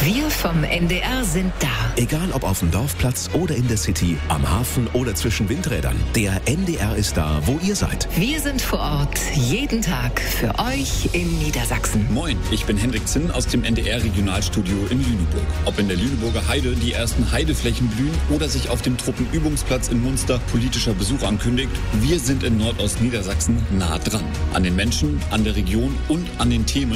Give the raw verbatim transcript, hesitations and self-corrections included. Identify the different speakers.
Speaker 1: Wir vom N D R sind da.
Speaker 2: Egal ob auf dem Dorfplatz oder in der City, am Hafen oder zwischen Windrädern. Der N D R ist da, wo ihr seid.
Speaker 1: Wir sind vor Ort, jeden Tag für euch in Niedersachsen.
Speaker 3: Moin, ich bin Hendrik Zinn aus dem N D R-Regionalstudio in Lüneburg. Ob in der Lüneburger Heide die ersten Heideflächen blühen oder sich auf dem Truppenübungsplatz in Munster politischer Besuch ankündigt, wir sind in Nordostniedersachsen nah dran. An den Menschen, an der Region und an den Themen,